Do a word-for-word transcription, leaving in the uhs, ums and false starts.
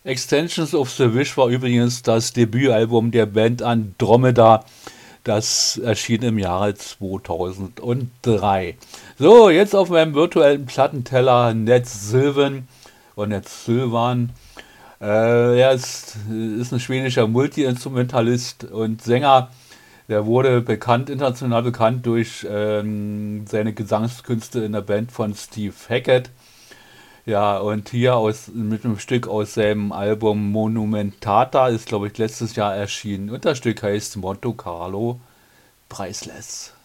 Extensions of the Wish war übrigens das Debütalbum der Band Andromeda. Das erschien im Jahre zweitausenddrei. So, jetzt auf meinem virtuellen Plattenteller Ned Sylvan oder Ned Sylvan. Äh, er ist, ist ein schwedischer Multi-Instrumentalist und Sänger. Der wurde bekannt, international bekannt durch ähm, seine Gesangskünste in der Band von Steve Hackett. Ja, und hier aus, mit einem Stück aus seinem Album Monumentata ist, glaube ich, letztes Jahr erschienen. Und das Stück heißt Monte Carlo Priceless.